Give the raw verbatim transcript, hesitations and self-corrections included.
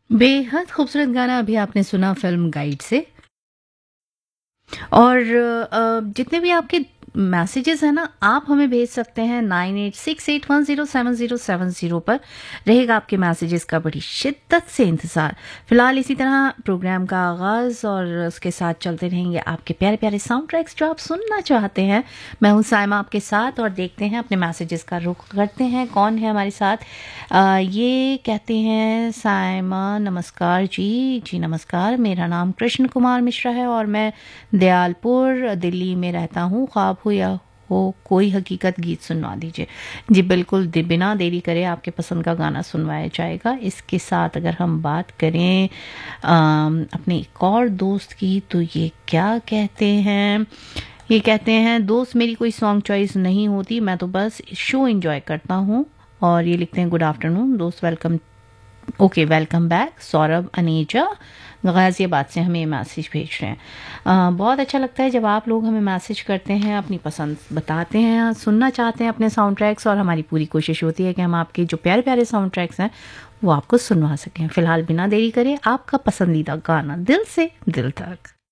बेहद खूबसूरत गाना अभी आपने सुना फ़िल्म गाइड से। और अ, जितने भी आपके मैसेजेस हैं ना, आप हमें भेज सकते हैं nine eight six eight one zero seven zero seven zero पर। रहेगा आपके मैसेजेस का बड़ी शिद्दत से इंतज़ार। फ़िलहाल इसी तरह प्रोग्राम का आगाज़ और उसके साथ चलते रहेंगे आपके प्यारे-प्यारे साउंड ट्रैक्स जो आप सुनना चाहते हैं। मैं हूँ साइमा आपके साथ और देखते हैं अपने मैसेजेस का रुख करते हैं कौन है हमारे साथ। अ, ये कहते हैं साइमा नमस्कार जी, जी नमस्कार। मेरा नाम कृष्ण कुमार मिश्रा है और मैं दयालपुर दिल्ली में रहता हूँ। ख्वाब हो या हो कोई हकीकत गीत सुनवा दीजिए। जी बिल्कुल, दे बिना देरी करे आपके पसंद का गाना सुनवाया जाएगा। इसके साथ अगर हम बात करें अम, अपने एक और दोस्त की, तो ये क्या कहते हैं, ये कहते हैं दोस्त मेरी कोई सॉन्ग चॉइस नहीं होती, मैं तो बस शो एंजॉय करता हूँ। और ये लिखते हैं गुड आफ्टरनून दोस्त, welcome. Okay, welcome back. Saurabh Aneja Ghaziabad से हमें मैसेज भेज रहे हैं। अ, बहुत अच्छा लगता है जब आप लोग हमें मैसेज करते हैं, अपनी पसंद बताते हैं, सुनना चाहते हैं अपने साउंड ट्रैक्स, और हमारी पूरी कोशिश होती है कि हम आपके जो प्यारे प्यारे साउंड ट्रैक्स हैं वो आपको सुनवा सकें। फ़िलहाल बिना देरी करे आपका पसंदीदा गाना दिल से दिल तक।